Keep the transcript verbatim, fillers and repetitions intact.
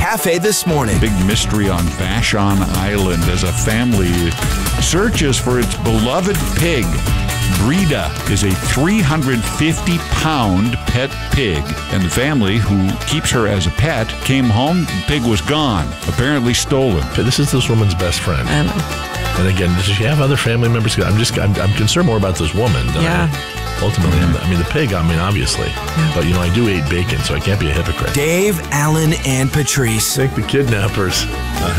Cafe This Morning. Big mystery on Vashon Island as a family searches for its beloved pig. Breda is a three hundred fifty pound pet pig, and the family who keeps her as a pet came home, the pig was gone, apparently stolen. This is this woman's best friend. I know. And again, does she have other family members? I'm just, I'm, I'm concerned more about this woman than Yeah. I ultimately am. I mean, the pig, I mean, obviously. Yeah. But, you know, I do eat bacon, so I can't be a hypocrite. Dave, Alan, and Patrice. I think the kidnappers